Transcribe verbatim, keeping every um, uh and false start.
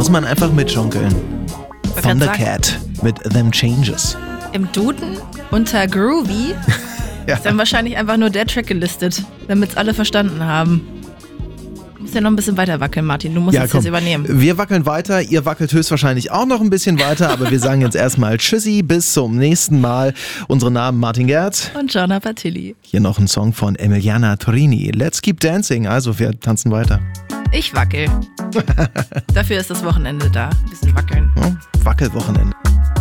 muss man einfach mitjonkeln. Thundercat mit Them Changes. Im Duden unter Groovy Ja. ist dann wahrscheinlich einfach nur der Track gelistet, damit es alle verstanden haben. Du musst ja noch ein bisschen weiter wackeln, Martin. Du musst Ja, es komm. jetzt übernehmen. Wir wackeln weiter, ihr wackelt höchstwahrscheinlich auch noch ein bisschen weiter, aber wir sagen jetzt erstmal Tschüssi, bis zum nächsten Mal. Unsere Namen Martin Gerd. Und Gianna Patilli. Hier noch ein Song von Emiliana Torini. Let's keep dancing. Also, wir tanzen weiter. Ich wackel. Dafür ist das Wochenende da. Ein bisschen wackeln. Ja, Wackelwochenende.